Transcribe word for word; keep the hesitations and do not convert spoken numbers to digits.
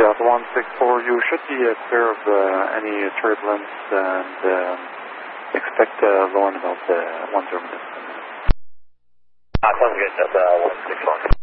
Delta one six four, you should be uh, clear of uh, any turbulence and um, expect uh, low in about uh, one zero minutes. Ah, sounds good, Delta one six four.